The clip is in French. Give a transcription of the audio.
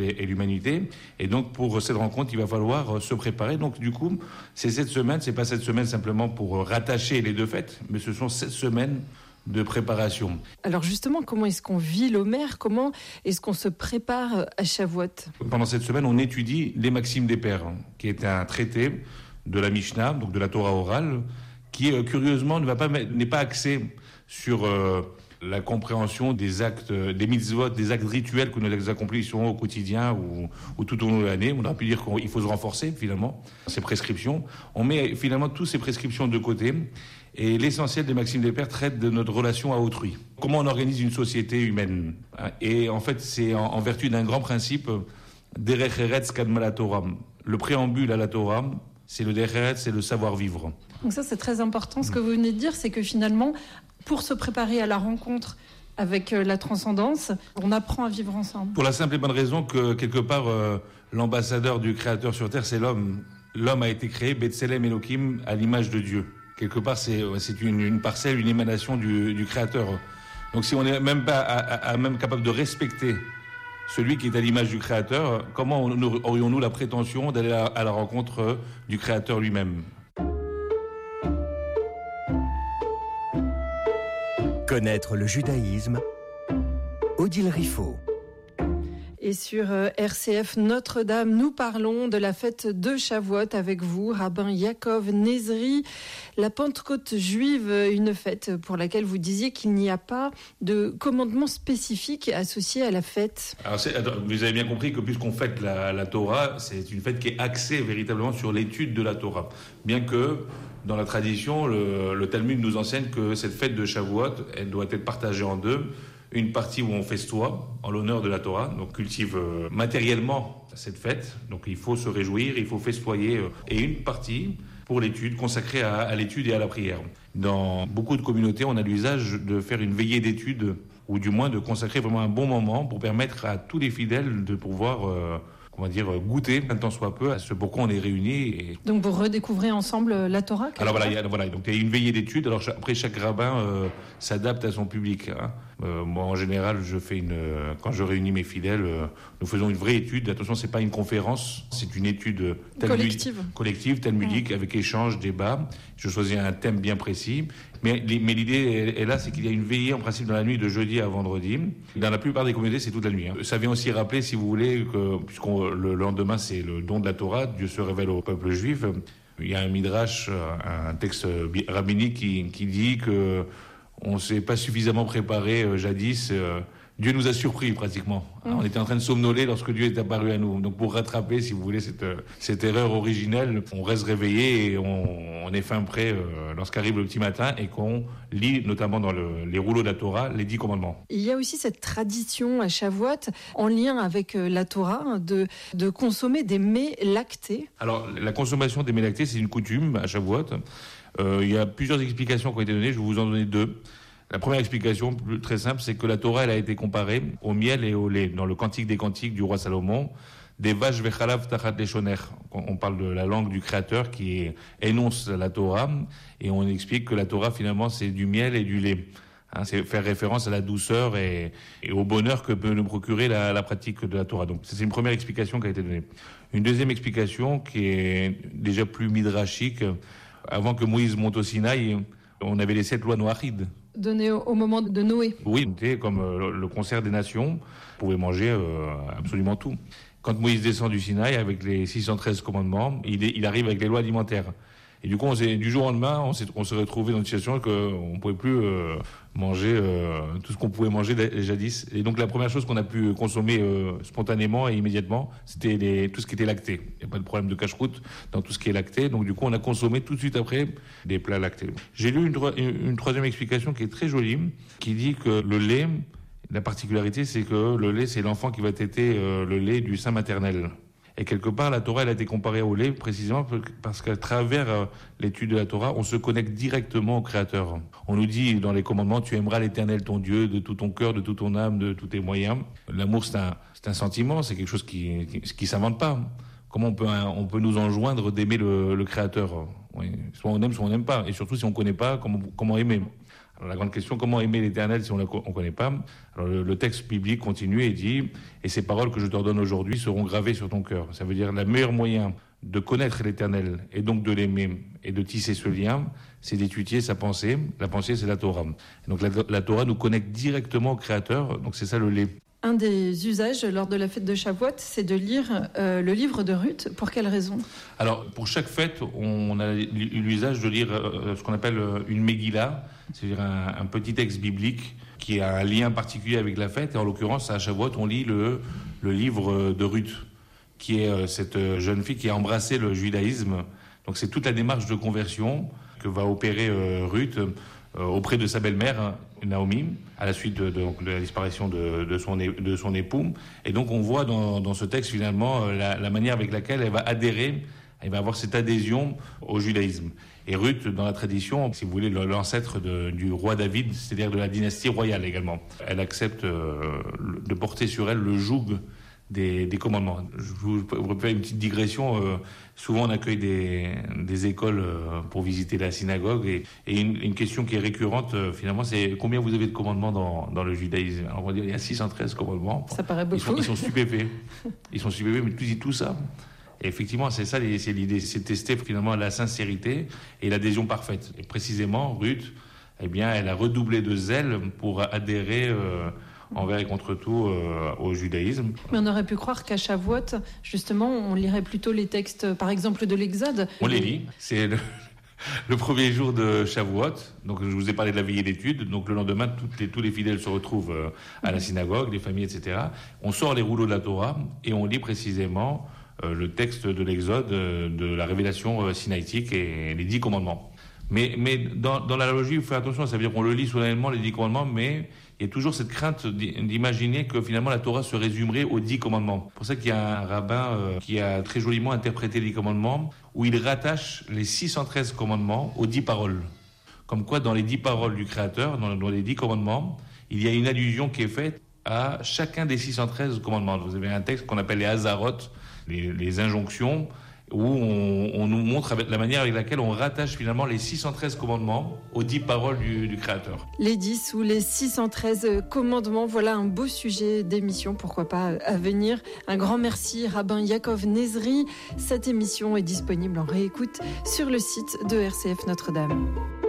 et l'humanité. Et donc, pour cette rencontre, il va falloir se préparer. Donc, du coup, c'est cette semaine, c'est pas cette semaine simplement pour rattacher les deux fêtes, mais ce sont 7 semaines de préparation. Alors justement, comment est-ce qu'on vit l'Omer ? Comment est-ce qu'on se prépare à Shavuot ? Pendant cette semaine, on étudie les Maximes des Pères, qui est un traité de la Mishnah, donc de la Torah orale, qui curieusement n'est pas axé sur la compréhension des actes, des mitzvot, des actes rituels que nous accomplissons au quotidien ou tout au long de l'année. On aurait pu dire qu'il faut se renforcer finalement ces prescriptions. On met finalement toutes ces prescriptions de côté. Et l'essentiel des Maximes des Pères traite de notre relation à autrui. Comment on organise une société humaine. Et en fait, c'est en vertu d'un grand principe, Derech Eretz Kadma la Torah. Le préambule à la Torah, c'est le Derech Eretz, c'est le savoir-vivre. Donc ça, c'est très important. Ce que vous venez de dire, c'est que finalement, pour se préparer à la rencontre avec la transcendance, on apprend à vivre ensemble. Pour la simple et bonne raison que, quelque part, l'ambassadeur du Créateur sur Terre, c'est l'homme. L'homme a été créé, Betselem Elohim, à l'image de Dieu. Quelque part, c'est une parcelle, une émanation du Créateur. Donc si on n'est même pas même capable de respecter celui qui est à l'image du Créateur, comment aurions-nous la prétention d'aller à la rencontre du Créateur lui-même ? Connaître le judaïsme, Odile Riffaut. Et sur RCF Notre-Dame, nous parlons de la fête de Shavuot avec vous, rabbin Yaakov Nezri. La Pentecôte juive, une fête pour laquelle vous disiez qu'il n'y a pas de commandement spécifique associé à la fête. Alors vous avez bien compris que puisqu'on fête la Torah, c'est une fête qui est axée véritablement sur l'étude de la Torah. Bien que dans la tradition, le Talmud nous enseigne que cette fête de Shavuot, elle doit être partagée en deux. Une partie où on festoie en l'honneur de la Torah, donc cultive matériellement cette fête, donc il faut se réjouir, il faut festoyer, et une partie pour l'étude, consacrée à l'étude et à la prière. Dans beaucoup de communautés, on a l'usage de faire une veillée d'étude, ou du moins de consacrer vraiment un bon moment pour permettre à tous les fidèles de pouvoir goûter, un temps soit peu, à ce pourquoi on est réunis. Et... Donc vous redécouvrez ensemble la Torah ? Alors voilà, donc il y a une veillée d'études. Alors après, chaque rabbin s'adapte à son public. Moi, en général, quand je réunis mes fidèles, nous faisons une vraie étude. Attention, c'est pas une conférence, c'est une étude collective, talmudique, avec échange, débat. Je choisis un thème bien précis. Mais l'idée est là, c'est qu'il y a une veillée en principe dans la nuit de jeudi à vendredi. Dans la plupart des communautés, c'est toute la nuit. Ça vient aussi rappeler, si vous voulez, que le lendemain, c'est le don de la Torah, Dieu se révèle au peuple juif. Il y a un midrash, un texte rabbinique qui dit que on s'est pas suffisamment préparé jadis. Dieu nous a surpris pratiquement. On était en train de somnoler lorsque Dieu est apparu à nous. Donc pour rattraper, si vous voulez, cette erreur originelle, on reste réveillé et on est fin prêt lorsqu'arrive le petit matin et qu'on lit notamment dans les rouleaux de la Torah les 10 commandements. Il y a aussi cette tradition à Shavuot en lien avec la Torah de consommer des mets lactés. Alors la consommation des mets lactés, c'est une coutume à Shavuot. Il y a plusieurs explications qui ont été données, je vais vous en donner 2. La première explication, très simple, c'est que la Torah, elle a été comparée au miel et au lait. Dans le Cantique des Cantiques du roi Salomon, des vaches vechalav tachat leshoner. On parle de la langue du Créateur qui énonce la Torah, et on explique que la Torah, finalement, c'est du miel et du lait. C'est faire référence à la douceur et au bonheur que peut nous procurer la pratique de la Torah. Donc, c'est une première explication qui a été donnée. Une deuxième explication qui est déjà plus midrashique. Avant que Moïse monte au Sinaï, on avait les 7 lois noachides. Donné au moment de Noé. Oui, c'était comme le concert des nations. Vous pouvez manger absolument tout. Quand Moïse descend du Sinaï avec les 613 commandements, il arrive avec les lois alimentaires. Et du coup, du jour au lendemain, on s'est retrouvé dans une situation qu'on ne pouvait plus manger tout ce qu'on pouvait manger jadis. Et donc, la première chose qu'on a pu consommer spontanément et immédiatement, c'était tout ce qui était lacté. Il n'y a pas de problème de cache-route dans tout ce qui est lacté. Donc, du coup, on a consommé tout de suite après des plats lactés. J'ai lu une troisième explication qui est très jolie, qui dit que le lait, la particularité, c'est que le lait, c'est l'enfant qui va téter le lait du sein maternel. Et quelque part, la Torah, elle a été comparée au lait précisément parce qu'à travers l'étude de la Torah, on se connecte directement au Créateur. On nous dit dans les commandements, tu aimeras l'Éternel ton Dieu de tout ton cœur, de toute ton âme, de tous tes moyens. L'amour, c'est un sentiment, c'est quelque chose qui s'invente pas. Comment on peut nous enjoindre d'aimer le Créateur? Oui. Soit on aime pas. Et surtout, si on connaît pas, comment aimer? Alors la grande question, comment aimer l'Éternel si on ne connaît pas? Alors le texte biblique continue et dit « Et ces paroles que je t'ordonne aujourd'hui seront gravées sur ton cœur ». Ça veut dire le meilleur moyen de connaître l'Éternel et donc de l'aimer et de tisser ce lien, c'est d'étudier sa pensée. La pensée, c'est la Torah. Et donc la Torah nous connecte directement au Créateur, donc c'est ça le lait. Un des usages lors de la fête de Shavuot, c'est de lire le livre de Ruth. Pour quelle raison? Alors, pour chaque fête, on a l'usage de lire ce qu'on appelle une Megillah, c'est-à-dire un petit texte biblique qui a un lien particulier avec la fête. Et en l'occurrence, à Shavuot, on lit le livre de Ruth, qui est cette jeune fille qui a embrassé le judaïsme. Donc, c'est toute la démarche de conversion que va opérer Ruth auprès de sa belle-mère, Naomi, à la suite de la disparition de son époux. Et donc on voit dans ce texte finalement la manière avec laquelle elle va adhérer, elle va avoir cette adhésion au judaïsme. Et Ruth, dans la tradition, si vous voulez, l'ancêtre du roi David, c'est-à-dire de la dynastie royale également. Elle accepte de porter sur elle le joug des commandements. Je vous fais une petite digression. Souvent, on accueille des écoles pour visiter la synagogue. Et une question qui est récurrente, finalement, c'est combien vous avez de commandements dans le judaïsme? Alors, on va dire il y a 613 commandements. Ça paraît beaucoup. Ils sont stupéfaits. Ils sont stupéfaits, mais tu dis tout ça. Et effectivement, c'est ça, c'est l'idée. C'est tester finalement la sincérité et l'adhésion parfaite. Et précisément, Ruth, eh bien, elle a redoublé de zèle pour adhérer envers et contre tout au judaïsme. Mais on aurait pu croire qu'à Shavuot, justement, on lirait plutôt les textes, par exemple, de l'Exode. On les lit. C'est le premier jour de Shavuot. Donc, je vous ai parlé de la veillée d'études. Donc, le lendemain, tous les fidèles se retrouvent à la synagogue, les familles, etc. On sort les rouleaux de la Torah et on lit précisément le texte de l'Exode, de la révélation sinaïtique et les 10 commandements. Mais dans la logique, il faut faire attention. Ça veut dire qu'on le lit solennellement, les 10 commandements, mais il y a toujours cette crainte d'imaginer que finalement la Torah se résumerait aux 10 commandements. C'est pour ça qu'il y a un rabbin qui a très joliment interprété les commandements, où il rattache les 613 commandements aux 10 paroles. Comme quoi, dans les 10 paroles du Créateur, dans les 10 commandements, il y a une allusion qui est faite à chacun des 613 commandements. Vous avez un texte qu'on appelle les Hazarot, les injonctions, où on nous montre la manière avec laquelle on rattache finalement les 613 commandements aux 10 paroles du Créateur. Les 10 ou les 613 commandements, voilà un beau sujet d'émission, pourquoi pas à venir. Un grand merci, Rabbin Yaakov Nezri. Cette émission est disponible en réécoute sur le site de RCF Notre-Dame.